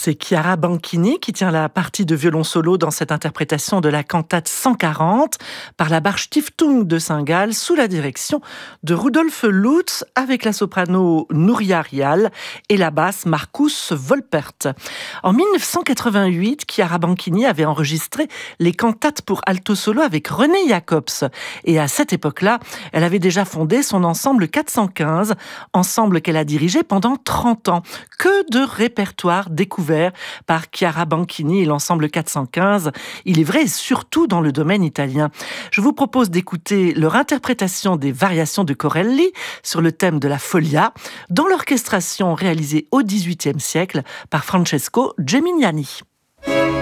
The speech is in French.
C'est Chiara Banchini qui tient la partie de violon solo dans cette interprétation de la cantate 140 par la Bar Stiftung de Saint-Gall sous la direction de Rudolf Lutz avec la soprano Nuria Rial et la basse Markus Volpert. En 1988, Chiara Banchini avait enregistré les cantates pour alto solo avec René Jacobs et à cette époque-là, elle avait déjà fondé son ensemble 415, ensemble qu'elle a dirigé pendant 30 ans. Que de répertoires découverts par Chiara Banchini et l'ensemble 415, il est vrai, surtout dans le domaine italien. Je vous propose d'écouter leur interprétation des variations de Corelli sur le thème de la Folia, dans l'orchestration réalisée au XVIIIe siècle par Francesco Geminiani.